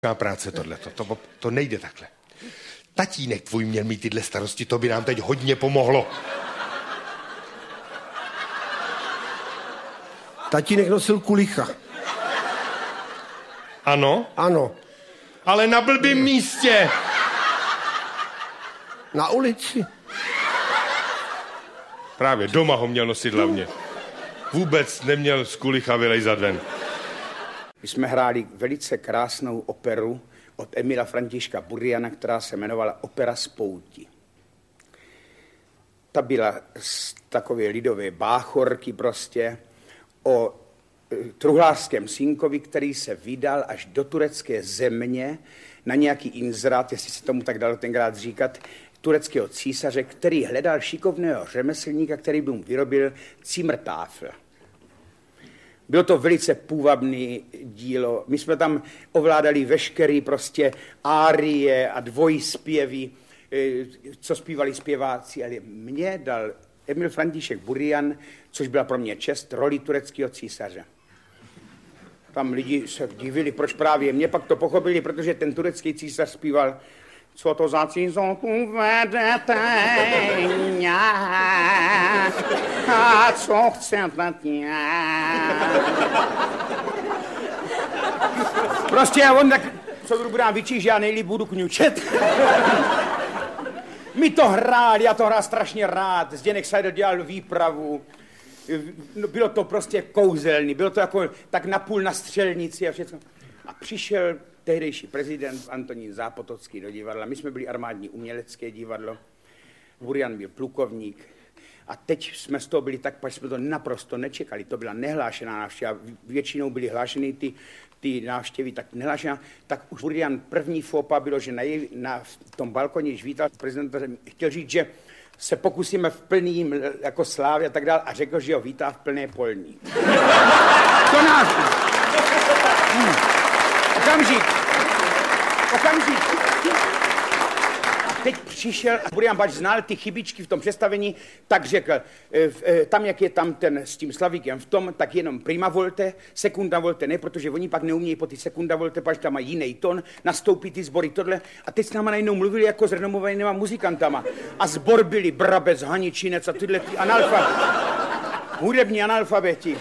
práce tohleto, to nejde takhle. Tatínek tvůj měl mít tyhle starosti, to by nám teď hodně pomohlo. Tatínek nosil kulicha. Ano? Ano. Ale na blbým místě. Na ulici. Právě doma ho měl nosit hlavně. Vůbec neměl z kulicha vylejzat ven. My jsme hráli velice krásnou operu od Emila Františka Buriana, která se jmenovala Opera Spouti. Ta byla z takové lidové báchorky prostě o truhlářském synkovi, který se vydal až do turecké země na nějaký inzerát, jestli se tomu tak dalo tenkrát říkat, tureckého císaře, který hledal šikovného řemeslníka, který by mu vyrobil Zimmertafel. Bylo to velice půvabný dílo. My jsme tam ovládali veškerý prostě árie a dvojspěvy, co zpívali zpěváci, ale mě dal Emil František Burian, což byla pro mě čest, roli tureckého císaře. Tam lidi se divili, proč právě mě, pak to pochopili, protože ten turecký císař zpíval co to za cizotu vedete, a co chcete prostě on tak, co budu nám vyčíš, já nejlíp budu kňučet. My to hráli, já to hrál strašně rád, Zdeněk Seidel dělal výpravu, bylo to prostě kouzelný, bylo to jako tak napůl na střelnici a všechno. A přišel tehdejší prezident Antonín Zápotocký do divadla. My jsme byli armádní umělecké divadlo. Burian byl plukovník. A teď jsme z toho byli tak, že jsme to naprosto nečekali. To byla nehlášená návštěva. Většinou byly hlášeny ty návštěvy tak nehlášená. Tak už Burian první fópa bylo, že na tom balkoně, když vítal prezidenta, chtěl říct, že se pokusíme v plným jako slávě a tak dále a řekl, že ho vítá v plné polní. To nás. Okamžik. A teď přišel a Burian, pač znal ty chybičky v tom představení, tak řekl, tam, jak je tam ten s tím Slavíkem v tom, tak jenom prima volte, sekunda volte ne, protože oni pak neumějí po ty sekunda volte, pač tam mají jiný tón, nastoupí ty sbory tohle. A teď s náma najednou mluvili jako s renomovanýma muzikantama. A sbor byli Brabec, Haničinec a tyhle ty hudební analfabeti.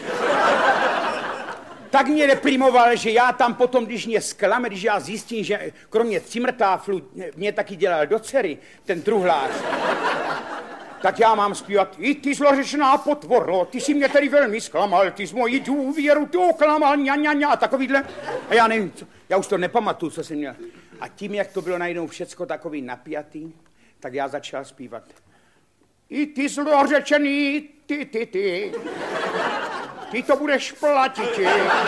Tak mě reprimoval, že já tam potom, když mě zklame, když já zjistím, že kromě Zimmertaflu mě taky dělal do dcery, ten truhlář, tak já mám zpívat i ty zlořečná potvoro, ty si mě tady velmi zklamal, ty z mojí důvěru tu oklamal, ňa, takovýhle. A já nevím, já už to nepamatuju, co jsem měl. A tím, jak to bylo najednou všecko takový napjatý, tak já začal zpívat. I ty zlořečený, ty. Ty to budeš platiti.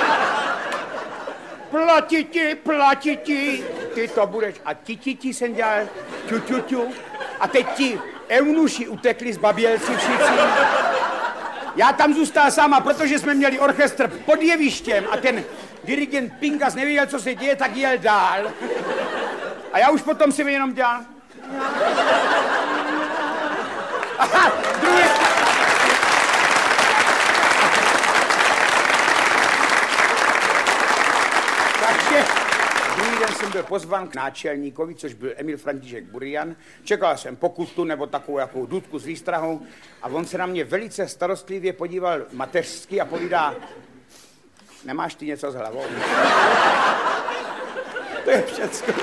Platiti. Ty to budeš. A ti jsem dělal ťu. A teď ti eunuši utekli z Babělci všichni. Já tam zůstal sama, protože jsme měli orchestr pod jevištěm a ten dirigent Pinkas nevěděl, co se děje, tak jel dál. A já už potom si jenom dělal. Aha, druhý. Takže druhý den jsem byl pozván k náčelníkovi, což byl Emil František Burian. Čekal jsem pokutu nebo takovou jakou dudku s výstrahou a on se na mě velice starostlivě podíval mateřsky a povídá, nemáš ty něco s hlavou? To je všecko.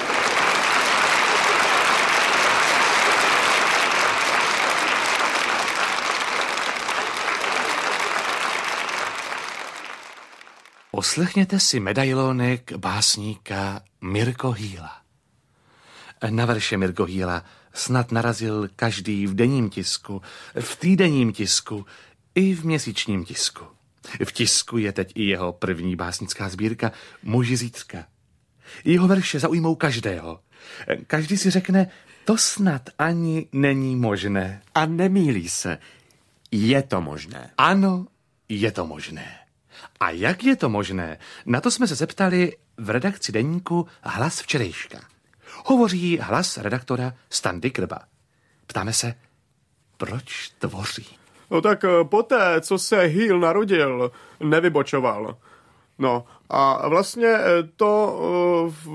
Poslechněte si medailonek básníka Mirko Hýla. Na verše Mirko Hýla snad narazil každý v denním tisku, v týdenním tisku i v měsíčním tisku. V tisku je teď i jeho první básnická sbírka Muži zítřka. Jeho verše zaujmou každého. Každý si řekne, to snad ani není možné. A nemýlí se. Je to možné. Ano, je to možné. A jak je to možné? Na to jsme se zeptali v redakci deníku Hlas včerejška. Hovoří hlas redaktora Standy Krba. Ptáme se, proč tvoří? No tak poté, co se Hýl narodil, nevybočoval. No a vlastně to